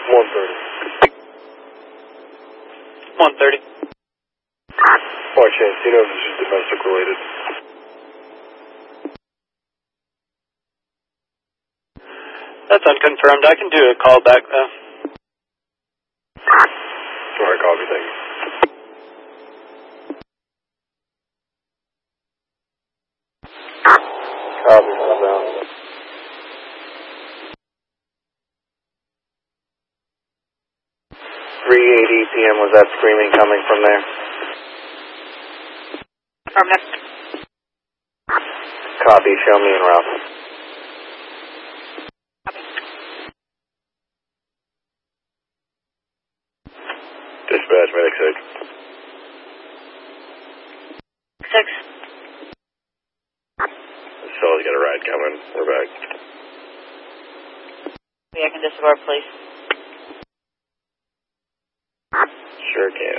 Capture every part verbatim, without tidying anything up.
one thirty. one thirty. By chance, do you know if this is domestic related? That's unconfirmed. I can do a call back though. Alright, copy, thank you. Copy, I'm down. three eighty p m was that screaming coming from there? Affirmative. Copy, show me en route. Dispatch, medic six. Six. Someone's got a ride coming. We're back. Yeah, I can disregard, please. Sure can.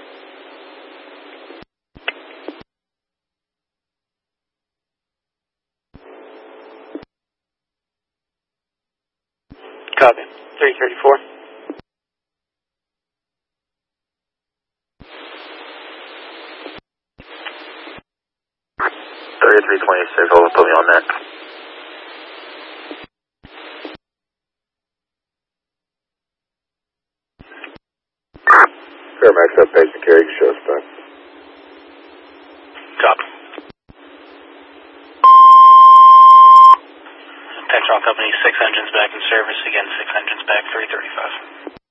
Copy. three thirty-four. thirty-three twenty-six, hold on, put me on that. Fairmax up, basic carry, show us back. Copy. Petrol Company, six engines back in service. Again, six engines back, three thirty-five.